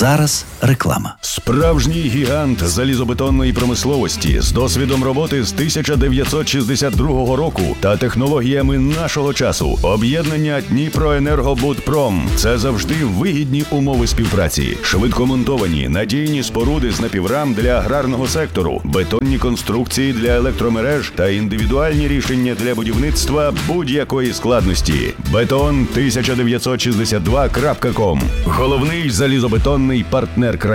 зараз реклама. Справжній гігант залізобетонної промисловості з досвідом роботи з 1962 року та технологіями нашого часу. Об'єднання Дніпроенергобудпром – це завжди вигідні умови співпраці. Швидкомонтовані, надійні споруди з напіврам для аграрного сектору, бетонні конструкції для електромереж та індивідуальні рішення для будівництва будь-якої складності. Beton1962.com – головний залізобетонний партнер країни.